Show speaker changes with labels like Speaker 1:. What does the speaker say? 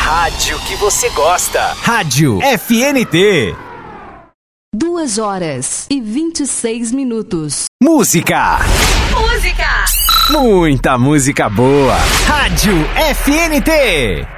Speaker 1: rádio que você gosta. Rádio FNT.
Speaker 2: 2h26.
Speaker 1: Música. Muita música boa. Rádio FNT.